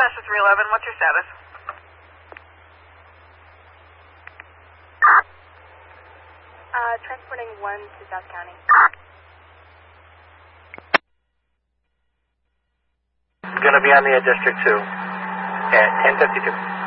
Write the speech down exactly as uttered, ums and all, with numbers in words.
Mazda three eleven, what's your status? Uh, transporting one to South County. Going to be on the uh, District two at ten fifty-two.